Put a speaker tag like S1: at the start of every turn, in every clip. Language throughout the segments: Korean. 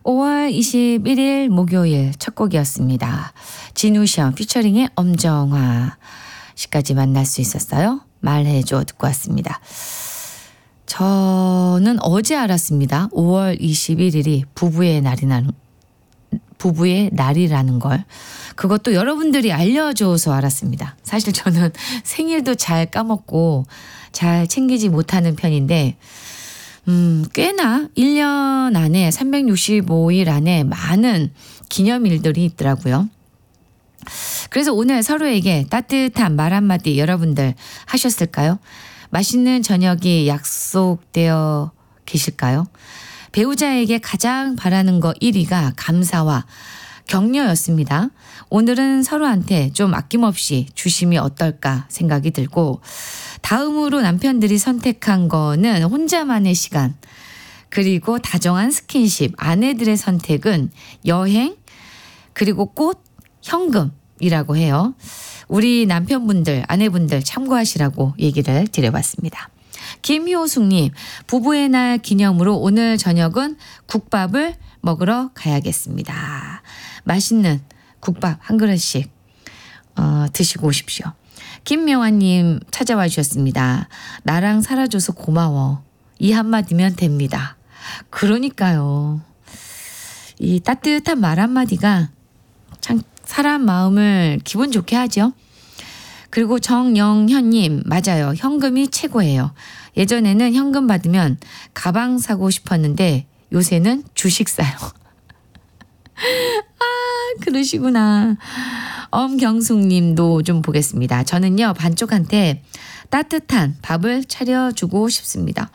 S1: 5월 21일 목요일 첫 곡이었습니다. 진우션 피처링의 엄정화 씨까지 만날 수 있었어요. 말해줘 듣고 왔습니다. 저는 어제 알았습니다. 5월 21일이 부부의 날이라는 걸. 그것도 여러분들이 알려줘서 알았습니다. 사실 저는 생일도 잘 까먹고 잘 챙기지 못하는 편인데 꽤나 1년 안에 365일 안에 많은 기념일들이 있더라고요. 그래서 오늘 서로에게 따뜻한 말 한마디 여러분들 하셨을까요? 맛있는 저녁이 약속되어 계실까요? 배우자에게 가장 바라는 거 1위가 감사와 격려였습니다. 오늘은 서로한테 좀 아낌없이 주심이 어떨까 생각이 들고 다음으로 남편들이 선택한 거는 혼자만의 시간 그리고 다정한 스킨십, 아내들의 선택은 여행 그리고 꽃, 현금이라고 해요. 우리 남편분들, 아내분들 참고하시라고 얘기를 드려봤습니다. 김효숙님, 부부의 날 기념으로 오늘 저녁은 국밥을 먹으러 가야겠습니다. 맛있는 국밥 한 그릇씩 드시고 오십시오. 김명환님 찾아와 주셨습니다. 나랑 살아줘서 고마워. 이 한마디면 됩니다. 그러니까요. 이 따뜻한 말 한마디가 참 사람 마음을 기분 좋게 하죠. 그리고 정영현님 맞아요. 현금이 최고예요. 예전에는 현금 받으면 가방 사고 싶었는데 요새는 주식 사요. 그러시구나. 엄경숙님도 좀 보겠습니다. 저는요 반쪽한테 따뜻한 밥을 차려주고 싶습니다.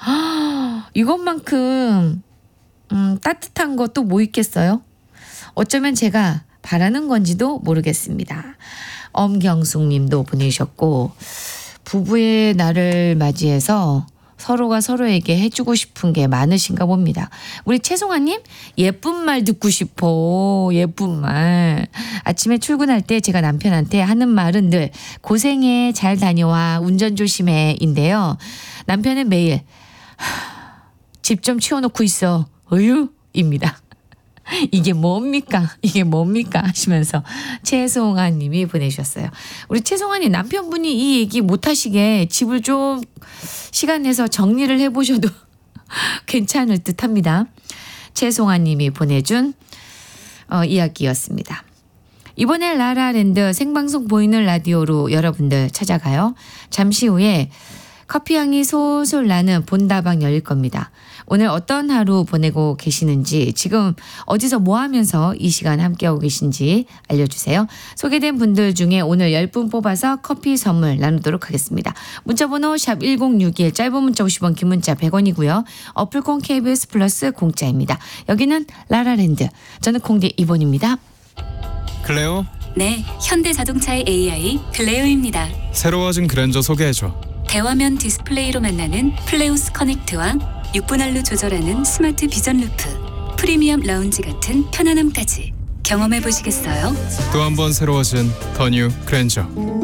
S1: 이것만큼 따뜻한 것도 뭐 있겠어요? 어쩌면 제가 바라는 건지도 모르겠습니다. 엄경숙님도 보내주셨고 부부의 날을 맞이해서 서로가 서로에게 해주고 싶은 게 많으신가 봅니다. 우리 채송아님 예쁜 말 듣고 싶어. 예쁜 말. 아침에 출근할 때 제가 남편한테 하는 말은 늘 고생해 잘 다녀와 운전 조심해 인데요. 남편은 매일 집 좀 치워놓고 있어. 어휴입니다. 이게 뭡니까? 이게 뭡니까? 하시면서 최송아 님이 보내주셨어요. 우리 최송아 님 남편분이 이 얘기 못하시게 집을 좀 시간 내서 정리를 해보셔도 괜찮을 듯 합니다. 최송아 님이 보내준 이야기였습니다. 이번에 라라랜드 생방송 보이는 라디오로 여러분들 찾아가요. 잠시 후에 커피향이 솔솔 나는 본다방 열릴 겁니다. 오늘 어떤 하루 보내고 계시는지 지금 어디서 뭐 하면서 이 시간 함께하고 계신지 알려주세요. 소개된 분들 중에 오늘 10분 뽑아서 커피 선물 나누도록 하겠습니다. 문자번호 샵 1061 짧은 문자 50원 긴 문자 100원이고요. 어플콘 KBS 플러스 공짜입니다. 여기는 라라랜드. 저는 콩디 이본입니다.
S2: 클레오?
S3: 네, 현대자동차의 AI 클레오입니다.
S2: 새로워진 그랜저 소개해줘.
S3: 대화면 디스플레이로 만나는 플레우스 커넥트와 6분할로 조절하는 스마트 비전 루프, 프리미엄 라운지 같은 편안함까지 경험해 보시겠어요?
S2: 또 한 번 새로워진 더 뉴 그랜저.